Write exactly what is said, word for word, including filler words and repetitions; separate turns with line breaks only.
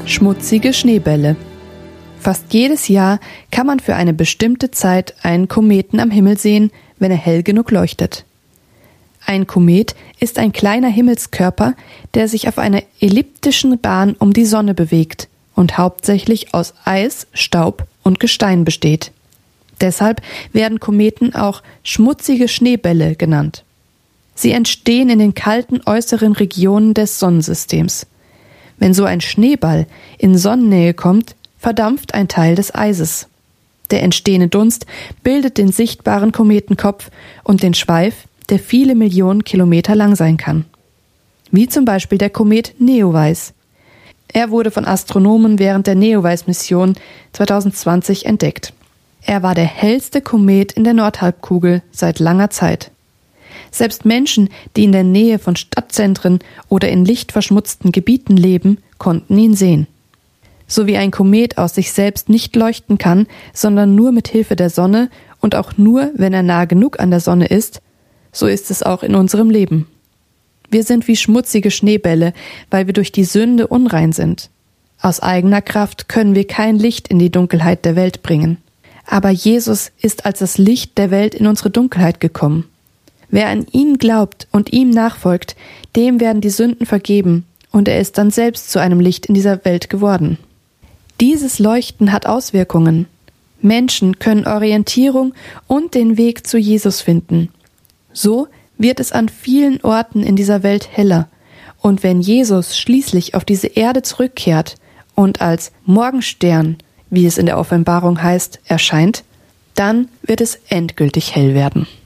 Schmutzige Schneebälle. Fast jedes Jahr kann man für eine bestimmte Zeit einen Kometen am Himmel sehen, wenn er hell genug leuchtet. Ein Komet ist ein kleiner Himmelskörper, der sich auf einer elliptischen Bahn um die Sonne bewegt und hauptsächlich aus Eis, Staub und Gestein besteht. Deshalb werden Kometen auch schmutzige Schneebälle genannt. Sie entstehen in den kalten äußeren Regionen des Sonnensystems. Wenn so ein Schneeball in Sonnennähe kommt, verdampft ein Teil des Eises. Der entstehende Dunst bildet den sichtbaren Kometenkopf und den Schweif, der viele Millionen Kilometer lang sein kann. Wie zum Beispiel der Komet Neowise. Er wurde von Astronomen während der Neowise-Mission zwanzig zwanzig entdeckt. Er war der hellste Komet in der Nordhalbkugel seit langer Zeit. Selbst Menschen, die in der Nähe von Stadtzentren oder in lichtverschmutzten Gebieten leben, konnten ihn sehen. So wie ein Komet aus sich selbst nicht leuchten kann, sondern nur mit Hilfe der Sonne und auch nur, wenn er nah genug an der Sonne ist, so ist es auch in unserem Leben. Wir sind wie schmutzige Schneebälle, weil wir durch die Sünde unrein sind. Aus eigener Kraft können wir kein Licht in die Dunkelheit der Welt bringen. Aber Jesus ist als das Licht der Welt in unsere Dunkelheit gekommen. Wer an ihn glaubt und ihm nachfolgt, dem werden die Sünden vergeben und er ist dann selbst zu einem Licht in dieser Welt geworden. Dieses Leuchten hat Auswirkungen. Menschen können Orientierung und den Weg zu Jesus finden. So wird es an vielen Orten in dieser Welt heller. Und wenn Jesus schließlich auf diese Erde zurückkehrt und als Morgenstern, wie es in der Offenbarung heißt, erscheint, dann wird es endgültig hell werden.